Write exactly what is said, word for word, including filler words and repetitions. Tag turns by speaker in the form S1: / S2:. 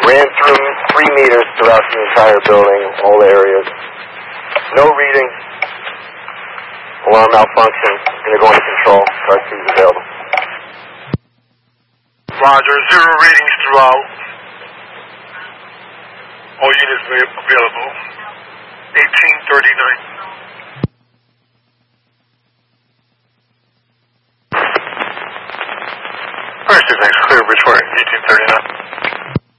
S1: Ran through three meters throughout the entire building, all areas. No reading. Alarm malfunction. Going to go into control. Car two is available.
S2: Roger. Zero readings throughout. All units available. eighteen thirty-nine. Alright, thanks. Clear Bridgeport, eighteen thirty-nine.